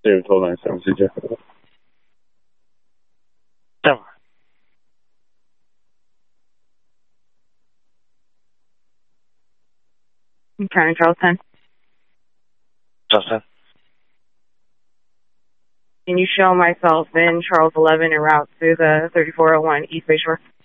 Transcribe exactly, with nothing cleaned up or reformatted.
David twelve ninety-seven, C J. Seven. County Charles ten. Charles ten. Can you show myself in Charles eleven en route to the thirty-four oh one East Bay Shore?